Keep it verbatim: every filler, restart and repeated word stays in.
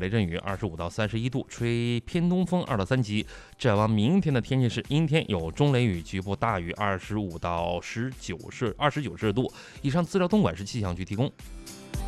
雷阵雨，二十五到三十一度，吹偏东风二到三级。展望明天的天气是阴天，有中雷雨，局部大雨，二十五到十九摄二十九摄氏度。以上资料东莞市气象局提供。